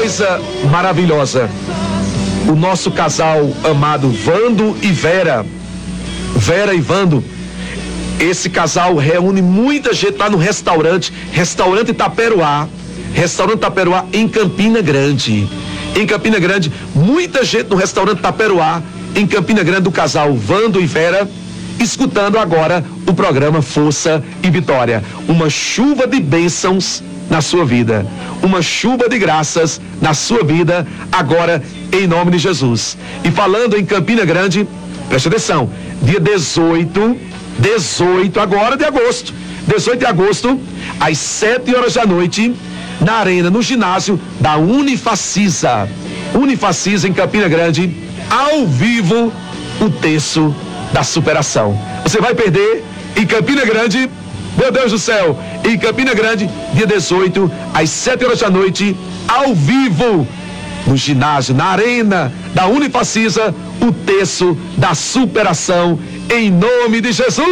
coisa maravilhosa. O nosso casal amado Vando e Vera e Vando, esse casal reúne muita gente lá no restaurante Taperoá em Campina Grande. Em Campina Grande, muita gente no restaurante Taperoá em Campina Grande, do casal Vando e Vera, escutando agora o programa Força e Vitória. Uma chuva de bênçãos na sua vida, uma chuva de graças na sua vida, agora em nome de Jesus. E falando em Campina Grande, preste atenção, dia 18 agora de agosto, 18 de agosto, às 7 horas da noite, na arena, no ginásio da Unifacisa em Campina Grande, ao vivo, o terço da superação. Você vai perder em Campina Grande, meu Deus do céu, em Campina Grande, dia 18, às 7 horas da noite, ao vivo, no ginásio, na arena da Unifacisa, o terço da superação, em nome de Jesus.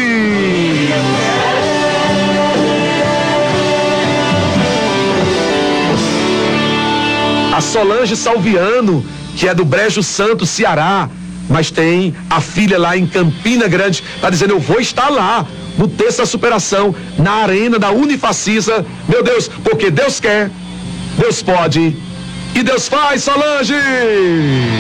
A Solange Salviano, que é do Brejo Santo, Ceará, mas tem a filha lá em Campina Grande, está dizendo: eu vou estar lá no terço da superação, na arena da Unifacisa, meu Deus, porque Deus quer, Deus pode e Deus faz, Solange!